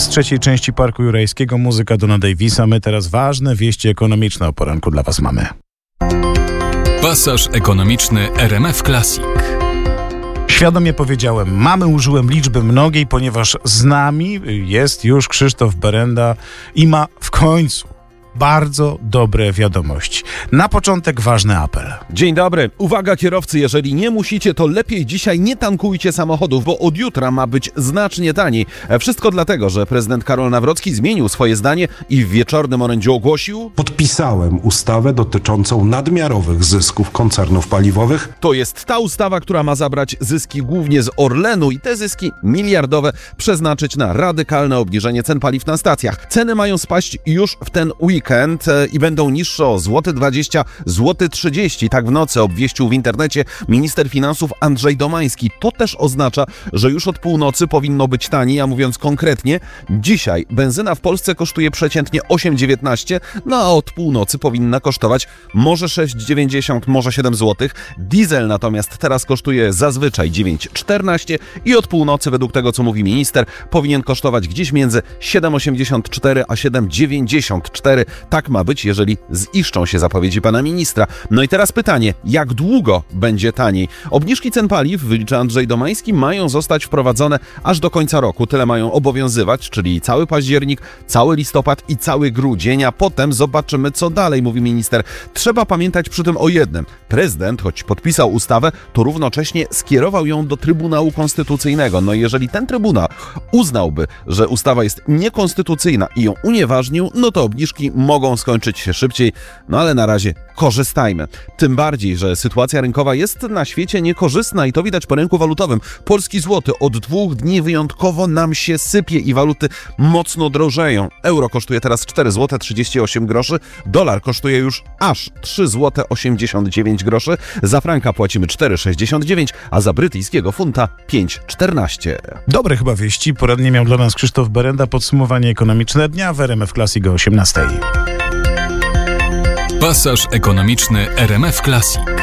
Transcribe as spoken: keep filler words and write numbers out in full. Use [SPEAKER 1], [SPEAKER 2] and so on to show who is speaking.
[SPEAKER 1] z trzeciej części Parku Jurajskiego, muzyka Dona Davisa. My teraz ważne wieści ekonomiczne o poranku dla Was mamy.
[SPEAKER 2] Pasaż ekonomiczny R M F Classic.
[SPEAKER 1] Świadomie powiedziałem mamy, użyłem liczby mnogiej, ponieważ z nami jest już Krzysztof Berenda i ma w końcu bardzo dobre wiadomości. Na początek ważny apel.
[SPEAKER 3] Dzień dobry. Uwaga kierowcy, jeżeli nie musicie, to lepiej dzisiaj nie tankujcie samochodów, bo od jutra ma być znacznie taniej. Wszystko dlatego, że prezydent Karol Nawrocki zmienił swoje zdanie i w wieczornym orędziu ogłosił:
[SPEAKER 4] podpisałem ustawę dotyczącą nadmiarowych zysków koncernów paliwowych.
[SPEAKER 3] To jest ta ustawa, która ma zabrać zyski głównie z Orlenu i te zyski miliardowe przeznaczyć na radykalne obniżenie cen paliw na stacjach. Ceny mają spaść już w ten weekend i będą niższe o złoty dwadzieścia, złoty trzydzieści. Tak w nocy obwieścił w internecie minister finansów Andrzej Domański. To też oznacza, że już od północy powinno być taniej, a mówiąc konkretnie, dzisiaj benzyna w Polsce kosztuje przeciętnie osiem dziewiętnaście, no a od północy powinna kosztować może sześć dziewięćdziesiąt, może siedem złotych. Diesel natomiast teraz kosztuje zazwyczaj dziewięć czternaście i od północy, według tego co mówi minister, powinien kosztować gdzieś między siedem osiemdziesiąt cztery a siedem dziewięćdziesiąt cztery. Tak ma być, jeżeli ziszczą się zapowiedzi pana ministra. No i teraz pytanie, jak długo będzie taniej? Obniżki cen paliw, wylicza Andrzej Domański, mają zostać wprowadzone aż do końca roku. Tyle mają obowiązywać, czyli cały październik, cały listopad i cały grudzień, a potem zobaczymy, co dalej, mówi minister. Trzeba pamiętać przy tym o jednym. Prezydent, choć podpisał ustawę, to równocześnie skierował ją do Trybunału Konstytucyjnego. No i jeżeli ten Trybunał uznałby, że ustawa jest niekonstytucyjna i ją unieważnił, no to obniżki mogą skończyć się szybciej, no ale na razie korzystajmy. Tym bardziej, że sytuacja rynkowa jest na świecie niekorzystna i to widać po rynku walutowym. Polski złoty od dwóch dni wyjątkowo nam się sypie i waluty mocno drożeją. Euro kosztuje teraz cztery złote trzydzieści osiem groszy, dolar kosztuje już aż trzy złote osiemdziesiąt dziewięć groszy, za franka płacimy cztery sześćdziesiąt dziewięć, a za brytyjskiego funta pięć czternaście.
[SPEAKER 1] Dobre chyba wieści. Poradnie miał dla nas Krzysztof Berenda. Podsumowanie ekonomiczne dnia w R M F Classic o osiemnastej.
[SPEAKER 2] Pasaż ekonomiczny R M F Classic.